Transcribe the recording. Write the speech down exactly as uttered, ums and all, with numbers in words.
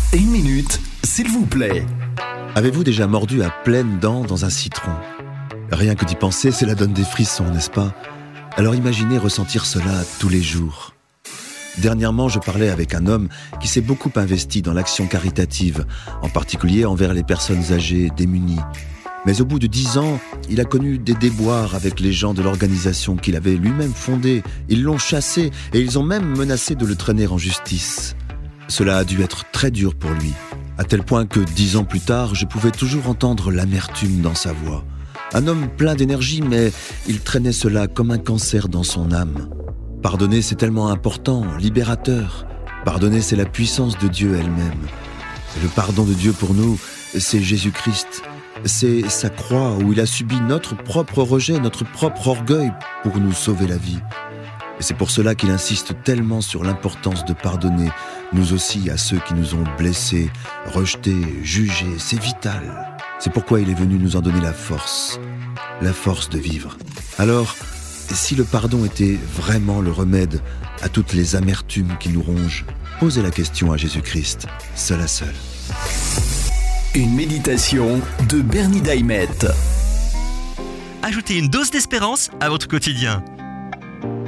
Une minute, s'il vous plaît. Avez-vous déjà mordu à pleines dents dans un citron ? Rien que d'y penser, cela donne des frissons, n'est-ce pas ? Alors imaginez ressentir cela tous les jours. Dernièrement, je parlais avec un homme qui s'est beaucoup investi dans l'action caritative, en particulier envers les personnes âgées démunies. Mais au bout de dix ans, il a connu des déboires avec les gens de l'organisation qu'il avait lui-même fondée. Ils l'ont chassé et ils ont même menacé de le traîner en justice. Cela a dû être très dur pour lui, à tel point que dix ans plus tard, je pouvais toujours entendre l'amertume dans sa voix. Un homme plein d'énergie, mais il traînait cela comme un cancer dans son âme. Pardonner, c'est tellement important, libérateur. Pardonner, c'est la puissance de Dieu elle-même. Et le pardon de Dieu pour nous, c'est Jésus-Christ. C'est sa croix où il a subi notre propre rejet, notre propre orgueil pour nous sauver la vie. Et c'est pour cela qu'il insiste tellement sur l'importance de pardonner, nous aussi, à ceux qui nous ont blessés, rejetés, jugés. C'est vital. C'est pourquoi il est venu nous en donner la force, la force de vivre. Alors, si le pardon était vraiment le remède à toutes les amertumes qui nous rongent, posez la question à Jésus-Christ, seul à seul. Une méditation de Bernie Daimet. Ajoutez une dose d'espérance à votre quotidien.